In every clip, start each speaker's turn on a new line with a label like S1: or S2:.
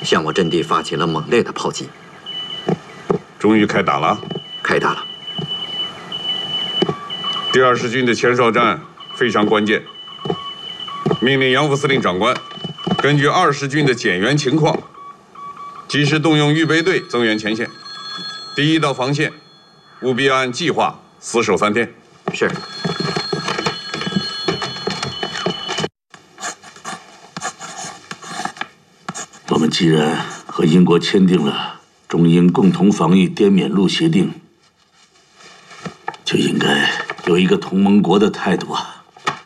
S1: 向我阵地发起了猛烈的炮击。
S2: 终于开打了。
S1: 开打了。
S2: 第20军的前哨战非常关键，命令杨副司令长官根据20军的减员情况，及时动用预备队增援前线。第1道防线务必按计划死守3天。
S1: 是。
S3: 我们既然和英国签订了中英共同防御滇缅路协定，就应该有一个同盟国的态度啊！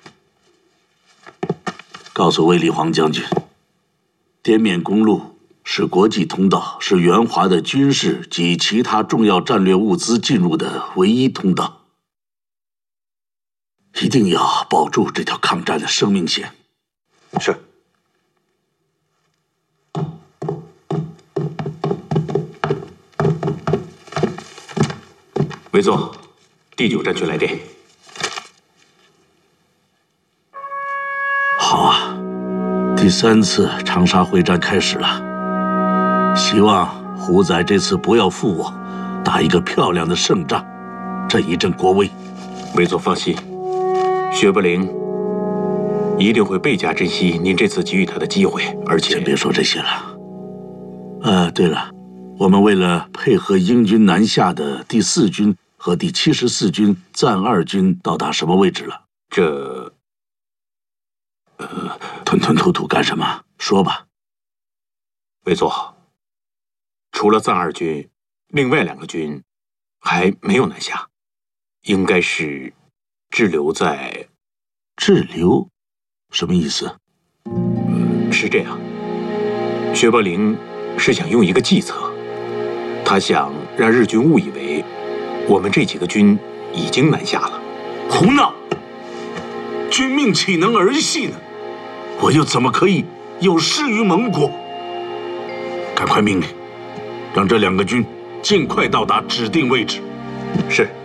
S3: 告诉卫立煌将军，滇缅公路是国际通道，是援华的军事及其他重要战略物资进入的唯一通道，一定要保住这条抗战的生命线。
S4: 是。
S5: 委座，第9战区来电。
S3: 好啊，第3次长沙会战开始了，希望胡仔这次不要负我，打一个漂亮的胜仗，振一振国威。
S5: 委座放心，薛伯龄一定会倍加珍惜您这次给予他的机会，而且……
S3: 先别说这些了。对了，我们为了配合英军南下的第4军和第74军暂2军到达什么位置了？
S5: 这……
S3: 吞吞吐吐干什么？说吧。
S5: 委座，除了暂2军，另外2个军还没有南下，应该是滞留在……
S3: 滞留？什么意思？
S5: 是这样，薛伯龄是想用一个计策，他想让日军误以为我们这几个军已经南下了。
S3: 胡闹！军命岂能儿戏呢？我又怎么可以有失于盟国？赶快命令，让这2个军尽快到达指定位置。
S5: 是。